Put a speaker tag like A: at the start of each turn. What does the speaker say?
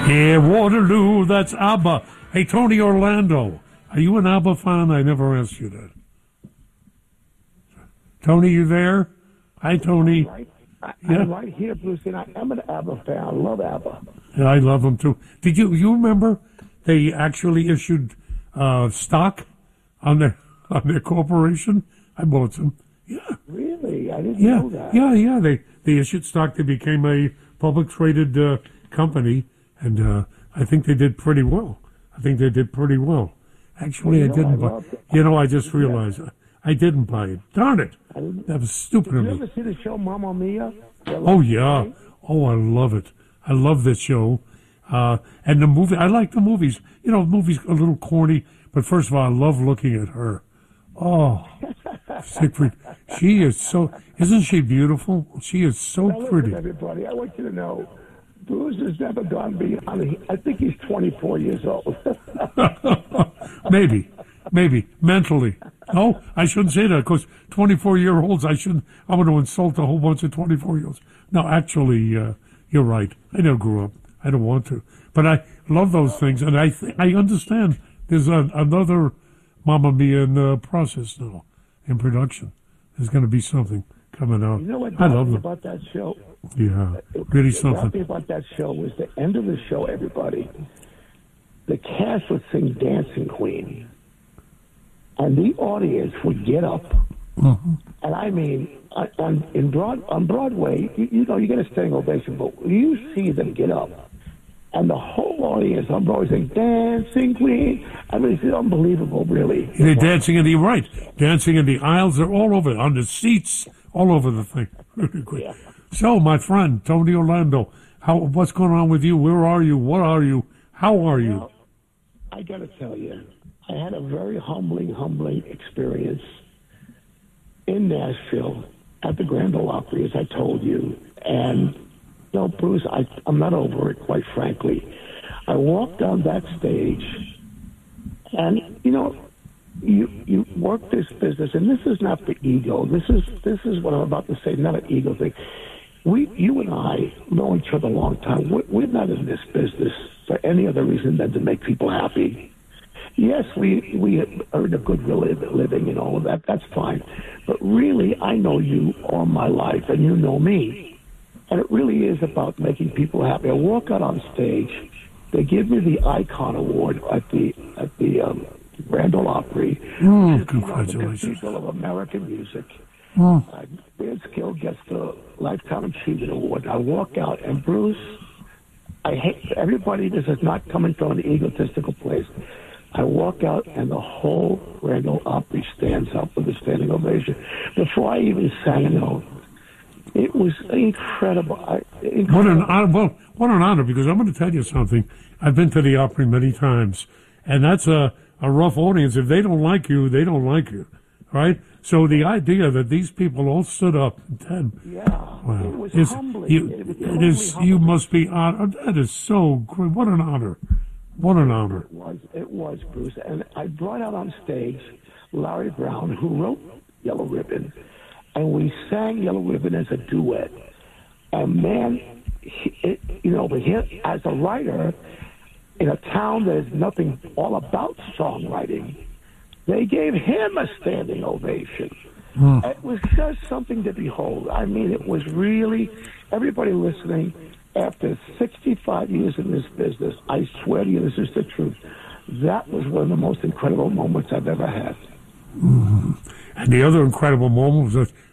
A: Yeah, Waterloo, that's ABBA. Hey, Tony Orlando, are you an ABBA fan? I never asked you that. Tony, you there? Hi, Tony.
B: I'm right here, Bruce, and I am an ABBA fan. I love ABBA.
A: Yeah, I love them too. Did you remember they actually issued stock on their corporation? I bought some. Yeah.
B: Really? I didn't know that.
A: Yeah. They issued stock. They became a public traded company, and I think they did pretty well. Actually, I didn't buy. I just realized I didn't buy it. Darn it! That was stupid of me.
B: Did you ever see the show Mamma Mia?
A: Oh yeah. Oh, I love it. I love this show. And the movie. I like the movies. The movie's a little corny, but first of all, I love looking at her. Oh, Siegfried. She is so. Isn't she beautiful? She is so pretty.
B: Listen, everybody, I want you to know, Bruce has never gone beyond. I think he's 24 years old.
A: Maybe mentally. No, I shouldn't say that because 24-year-olds. I'm going to insult a whole bunch of 24-year-olds. No, actually, you're right. I never grew up. I don't want to, but I love those things, and I understand. There's another Mamma Mia in process now, in production. There's going to be something coming out.
B: You know what
A: I love them.
B: About that show?
A: Yeah, really something.
B: What about that show was the end of the show, everybody. The cast would sing Dancing Queen, and the audience would get up.
A: Mm-hmm.
B: And I mean, on Broadway, you get a standing ovation, but you see them get up, and the whole audience on Broadway saying Dancing Queen. I mean, it's unbelievable, really.
A: They're dancing in the aisles. They're all over, on the seats, all over the thing. Really great. Yeah. So, my friend, Tony Orlando, what's going on with you? Where are you? What are you? How are you?
B: Well, I got to tell you, I had a very humbling experience in Nashville at the Grand Ole Opry, as I told you. And, Bruce, I'm not over it, quite frankly. I walked on that stage, and, you work this business, and this is not the ego. This is what I'm about to say, not an ego thing. You and I know each other a long time. We're not in this business for any other reason than to make people happy. Yes, we earn a good living and all of that. That's fine. But really, I know you all my life, and you know me. And it really is about making people happy. I walk out on stage. They give me the Icon Award at the Grand Ole Opry.
A: Congratulations.
B: The Cathedral of American Music. Vince Gill gets the Lifetime Achievement Award. I walk out, and Bruce, I hate everybody. This is not coming from an egotistical place. I walk out, and the whole Grand Ole Opry stands up with a standing ovation. Before I even sang a note, it was incredible.
A: What an honor! Because I'm going to tell you something. I've been to the Opry many times, and that's a rough audience. If they don't like you, they don't like you, right? So the idea that these people all stood up and
B: it was humbling.
A: You must be honored. That is so great. What an honor. What an honor.
B: It was, Bruce. And I brought out on stage Larry Brown, who wrote Yellow Ribbon, and we sang Yellow Ribbon as a duet. And man, but he, as a writer in a town that is nothing all about songwriting, they gave him a standing ovation. It was just something to behold. I mean, it was really, everybody listening, after 65 years in this business, I swear to you, this is the truth. That was one of the most incredible moments I've ever had.
A: And the other incredible moment was that